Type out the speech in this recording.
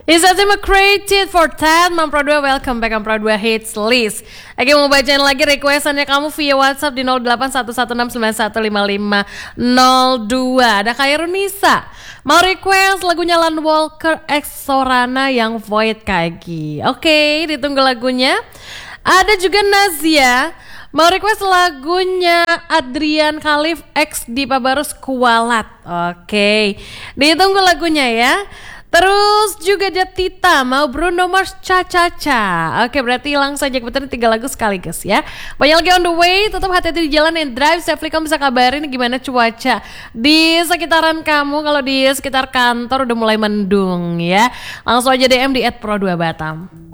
Isati created for 10 Mam Pro 2, welcome back on Pro 2 Hits List. Oke, mau bacain lagi requestannya kamu via WhatsApp di 0811691502. Ada Kairunisa mau request lagunya Alan Walker X Sorana yang Void Kagi. Oke, ditunggu lagunya. Ada juga Nazia mau request lagunya Adrian Khalif X Dipa Barus Kualat. Oke, ditunggu lagunya ya. Terus juga ada Tita mau Bruno Mars Cha-Cha-Cha. Oke, berarti langsung saja kebetulan 3 lagu sekaligus ya. Banyak lagi on the way. Tetap hati-hati di jalan and drive safely. Kamu bisa kabarin gimana cuaca di sekitaran kamu. Kalau di sekitar kantor udah mulai mendung ya. Langsung aja DM di @pro2batam.